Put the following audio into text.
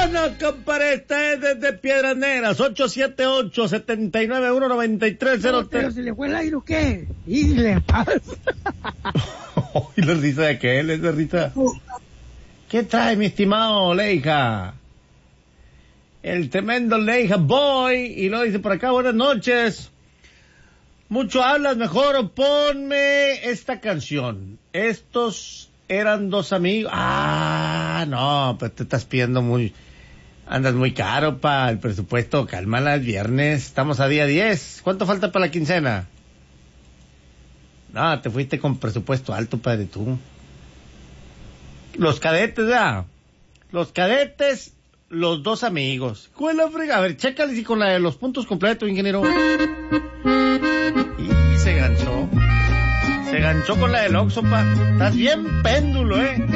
buenas, compadre. Esta es desde Piedras Negras, 878-791-9303. Pero se le fue el aire, ¿o qué? Y le pasa. ¿Y la risa de qué? ¿Es de risa? ¿Qué trae, mi estimado Leija? El tremendo Leija Boy. Y lo dice por acá, buenas noches. Mucho hablas, mejor ponme esta canción. Estos eran dos amigos. Ah, no, pues te estás pidiendo andas muy caro para el presupuesto. Cálmala, el viernes, estamos a día 10. ¿Cuánto falta para la quincena? No, te fuiste con presupuesto alto, padre, tú. Los cadetes, ¿verdad? Los cadetes, los dos amigos. ¿Cuál es la frega? A ver, chécale si con la de los puntos completos, ingeniero. Y se ganchó. Se ganchó con la del Oxxo, pa. Estás bien péndulo,